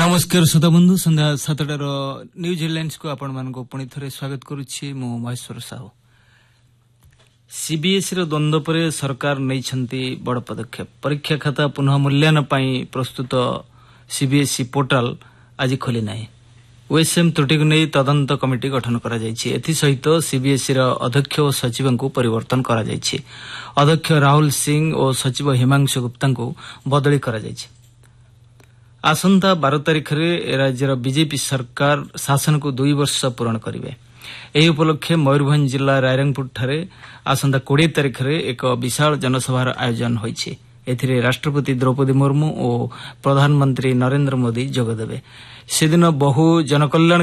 नमस्कार श्रोता बंधु संध्या 7टार न्यूज हेडलाइंस को आपण मानक पुणी थे स्वागत करुच्ची मु महेश्वर साहू। सीबीएसई द्वंद्व पर सरकार नहीं बड़ पदक्षेप। परीक्षा खाता पुनः मूल्यांकन पर प्रस्तुत सीबीएसई पोर्टाल आज खोली ना। ओएसएम त्रुटि को नहीं तदंत कमिटी गठन करा जायछि। एथिसहित सीबीएसई अध्यक्ष और सचिव को परिवर्तन करा जायछि। अध्यक्ष राहुल सिंह और सचिव हिमांशु गुप्ता को बदली करा जायछि। आसंता 12 तारिख रे राज्यर बीजेपी सरकार शासन को 2 वर्ष पूर्ण करिवे। एही उपलक्षे मयूरभंज जिला रायरंगपुर ठारे आसंता 20 तारिख रे एक विशाल जनसभार आयोजन होइछि। एथिरे राष्ट्रपति द्रौपदी मुर्मू और प्रधानमंत्री नरेंद्र मोदी जोग देबे। सेदिन बहु जनकल्याण